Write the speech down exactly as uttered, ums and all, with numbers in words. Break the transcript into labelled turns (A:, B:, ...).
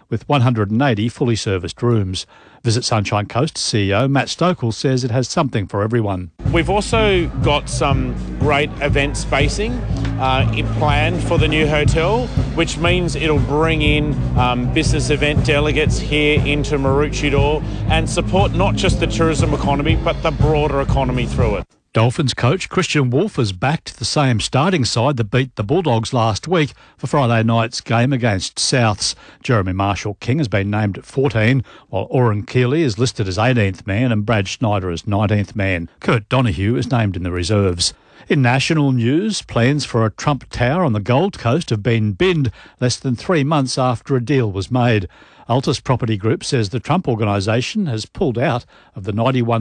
A: with one hundred eighty fully serviced rooms. Visit Sunshine Coast C E O Matt Stokel says it has something for everyone.
B: We've also got some great event spacing uh, planned for the new hotel, which means it'll bring in um, business event delegates here into Maroochydore and support not just the tourism economy, but the broader economy through it.
A: Dolphins coach Christian Wolf has backed the same starting side that beat the Bulldogs last week for Friday night's game against Souths. Jeremy Marshall-King has been named at fourteen, while Oren Keeley is listed as eighteenth man and Brad Schneider as nineteenth man. Kurt Donoghue is named in the reserves. In national news, plans for a Trump Tower on the Gold Coast have been binned less than three months after a deal was made. Altus Property Group says the Trump organisation has pulled out of the ninety-one